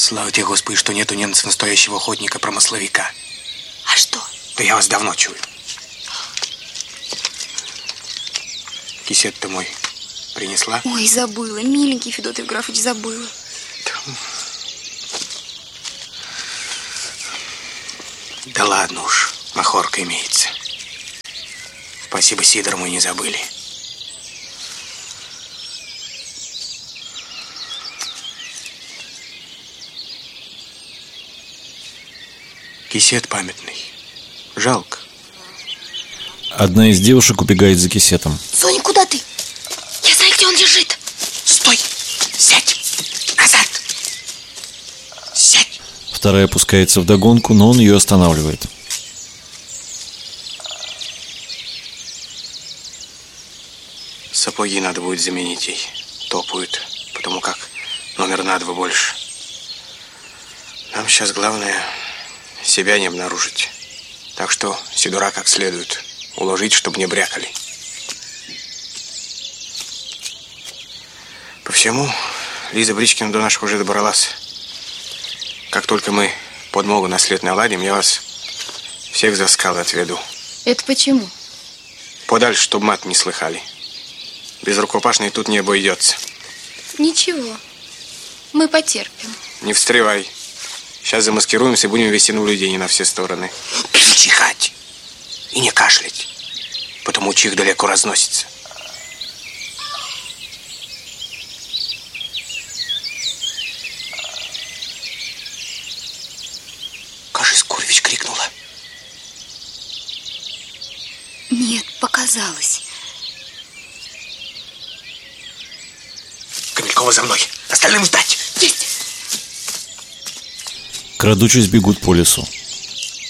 Слава тебе, Господи, что нет у немцев настоящего охотника-промысловика. А что? Да я вас давно чую. Кисет-то мой принесла? Ой, забыла. Миленький Федот Евграфович, забыла. Да ладно уж, махорка имеется. Спасибо, Сидор, мы не забыли. Кисет памятный. Жалко. Одна из девушек убегает за кисетом. Соня, куда ты? Я знаю, где он лежит. Стой! Сядь! Назад! Сядь! Вторая пускается вдогонку, но он ее останавливает. Сапоги надо будет заменить ей. Топают, потому как номер на 2 больше. Нам сейчас главное себя не обнаружить. Так что Сидора как следует уложить, чтобы не брякали. По всему, Лиза Бричкина до наших уже добралась. Как только мы подмогу на след наладим, я вас всех за скалы отведу. Это почему? Подальше, чтобы мат не слыхали. Без рукопашной тут не обойдется. Ничего. Мы потерпим. Не встревай. Сейчас замаскируемся и будем вести наблюдение на все стороны. Чихать и не кашлять, потому чих далеко разносится. Кажись, Куревич крикнула. Нет, показалось. Камелькова за мной. Остальным ждать. Есть! Крадучись, бегут по лесу.